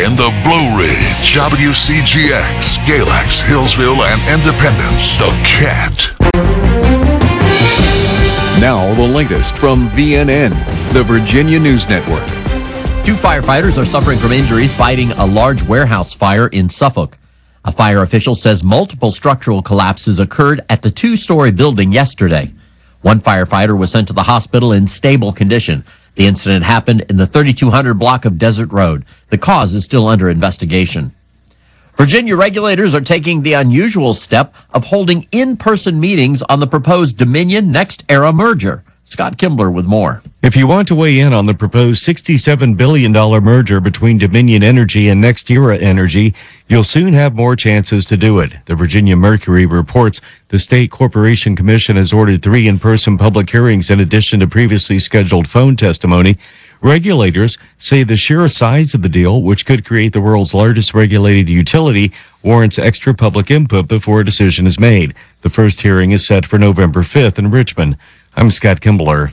in the Blue Ridge, WCGX, Galax, Hillsville, and Independence. The Cat. Now the latest from VNN, the Virginia News Network. 2 firefighters are suffering from injuries fighting a large warehouse fire in Suffolk. A fire official says multiple structural collapses occurred at the 2-story building yesterday. One firefighter was sent to the hospital in stable condition. The incident happened in the 3200 block of Desert Road. The cause is still under investigation. Virginia regulators are taking the unusual step of holding in-person meetings on the proposed Dominion-NextEra merger. Scott Kimbler with more. If you want to weigh in on the proposed $67 billion merger between Dominion Energy and NextEra Energy, you'll soon have more chances to do it. The Virginia Mercury reports the State Corporation Commission has ordered 3 in-person public hearings in addition to previously scheduled phone testimony. Regulators say the sheer size of the deal, which could create the world's largest regulated utility, warrants extra public input before a decision is made. The first hearing is set for November 5th in Richmond. I'm Scott Kimbler.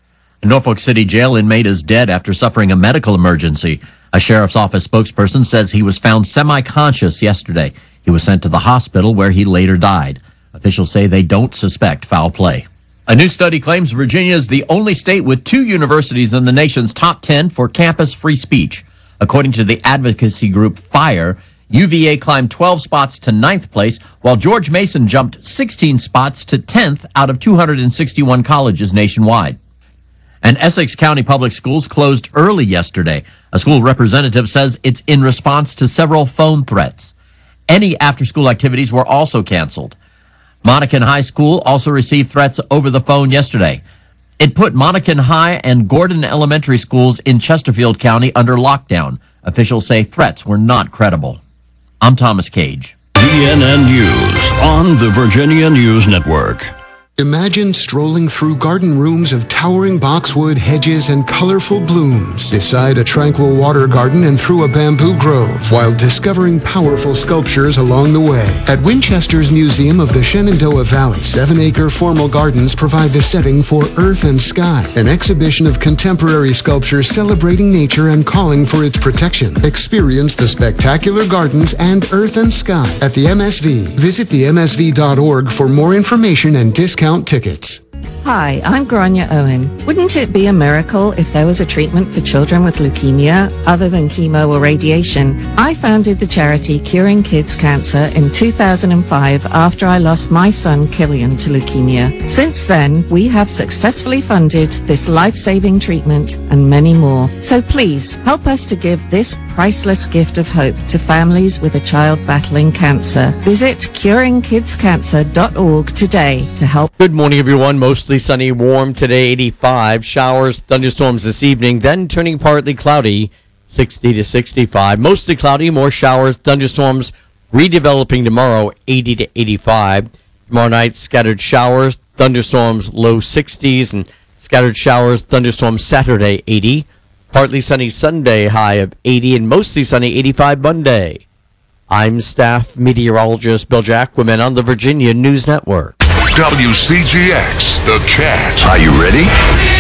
A Norfolk City jail inmate is dead after suffering a medical emergency. A sheriff's office spokesperson says he was found semi-conscious yesterday. He was sent to the hospital where he later died. Officials say they don't suspect foul play. A new study claims Virginia is the only state with 2 universities in the nation's top 10 for campus free speech. According to the advocacy group FIRE, UVA climbed 12 spots to 9th place, while George Mason jumped 16 spots to 10th out of 261 colleges nationwide. And Essex County Public Schools closed early yesterday. A school representative says it's in response to several phone threats. Any after-school activities were also canceled. Monacan High School also received threats over the phone yesterday. It put Monacan High and Gordon Elementary Schools in Chesterfield County under lockdown. Officials say threats were not credible. I'm Thomas Cage. VNN News on the Virginia News Network. Imagine strolling through garden rooms of towering boxwood hedges and colorful blooms, beside a tranquil water garden and through a bamboo grove, while discovering powerful sculptures along the way. At Winchester's Museum of the Shenandoah Valley, 7-acre formal gardens provide the setting for Earth and Sky, an exhibition of contemporary sculptures celebrating nature and calling for its protection. Experience the spectacular gardens and Earth and Sky at the MSV. Visit themsv.org for more information and discount tickets. Hi, I'm Grania Owen. Wouldn't it be a miracle if there was a treatment for children with leukemia other than chemo or radiation? I founded the charity Curing Kids Cancer in 2005 after I lost my son Killian to leukemia. Since then, we have successfully funded this life-saving treatment and many more. So please, help us to give this priceless gift of hope to families with a child battling cancer. Visit curingkidscancer.org today to help. Good morning, everyone. Mostly sunny, warm today, 85. Showers, thunderstorms this evening, then turning partly cloudy, 60 to 65. Mostly cloudy, more showers, thunderstorms, redeveloping tomorrow, 80 to 85. Tomorrow night, scattered showers, thunderstorms, low 60s, and scattered showers, thunderstorms Saturday, 80. Partly sunny Sunday, high of 80, and mostly sunny 85 Monday. I'm staff meteorologist Bill Jacquemin on the Virginia News Network. WCGX, The Cat. Are you ready?